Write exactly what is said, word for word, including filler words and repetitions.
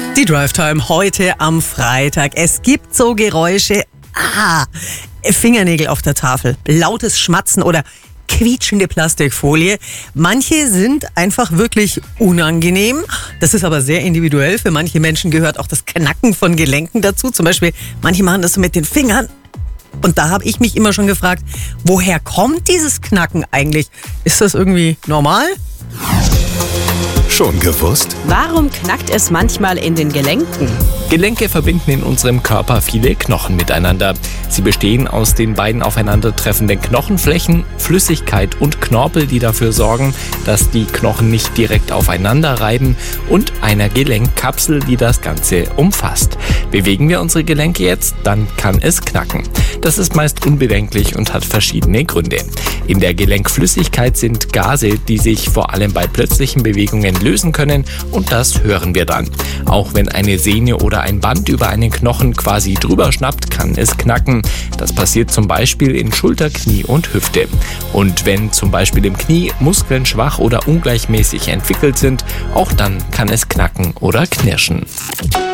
Die Drive-Time heute am Freitag. Es gibt so Geräusche, ah, Fingernägel auf der Tafel, lautes Schmatzen oder quietschende Plastikfolie. Manche sind einfach wirklich unangenehm. Das ist aber sehr individuell. Für manche Menschen gehört auch das Knacken von Gelenken dazu. Zum Beispiel, manche machen das so mit den Fingern. Und da habe ich mich immer schon gefragt, woher kommt dieses Knacken eigentlich? Ist das irgendwie normal? Schon gewusst? Warum knackt es manchmal in den Gelenken? Gelenke verbinden in unserem Körper viele Knochen miteinander. Sie bestehen aus den beiden aufeinandertreffenden Knochenflächen, Flüssigkeit und Knorpel, die dafür sorgen, dass die Knochen nicht direkt aufeinander reiben, und einer Gelenkkapsel, die das Ganze umfasst. Bewegen wir unsere Gelenke jetzt, dann kann es knacken. Das ist meist unbedenklich und hat verschiedene Gründe. In der Gelenkflüssigkeit sind Gase, die sich vor allem bei plötzlichen Bewegungen lösen können, und das hören wir dann. Auch wenn eine Sehne oder ein Band über einen Knochen quasi drüber schnappt, kann es knacken. Das passiert zum Beispiel in Schulter, Knie und Hüfte. Und wenn zum Beispiel im Knie Muskeln schwach oder ungleichmäßig entwickelt sind, auch dann kann es knacken oder knirschen.